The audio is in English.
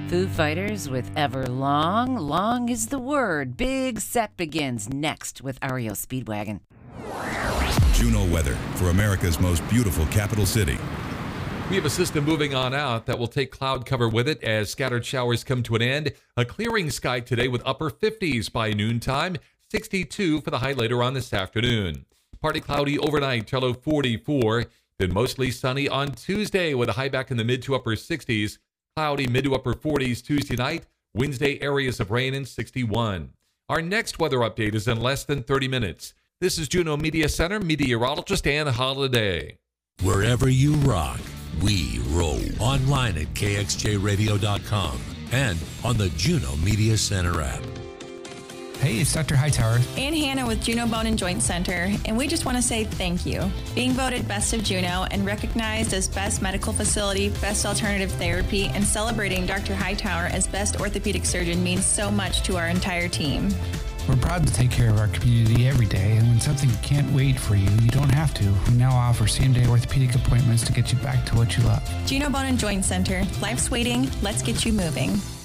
Foo Fighters with Everlong. Long is the word. Big Set begins next with REO Speedwagon. Juno weather for America's most beautiful capital city. We have a system moving on out that will take cloud cover with it as scattered showers come to an end. A clearing sky today with upper 50s by noontime, 62 for the high later on this afternoon. Partly cloudy overnight till low 44, then mostly sunny on Tuesday with a high back in the mid to upper 60s. Cloudy mid to upper 40s Tuesday night, Wednesday areas of rain and 61. Our next weather update is in less than 30 minutes. This is Juneau Media Center meteorologist Ann Holiday. Wherever you rock, we roll. Online at kxjradio.com and on the Juneau Media Center app. Hey, it's Dr. Hightower. And Hannah with Juneau Bone and Joint Center, and we just want to say thank you. Being voted Best of Juneau and recognized as Best Medical Facility, Best Alternative Therapy, and celebrating Dr. Hightower as Best Orthopedic Surgeon means so much to our entire team. We're proud to take care of our community every day, and when something can't wait for you, you don't have to. We now offer same-day orthopedic appointments to get you back to what you love. Juneau Bone and Joint Center. Life's waiting. Let's get you moving.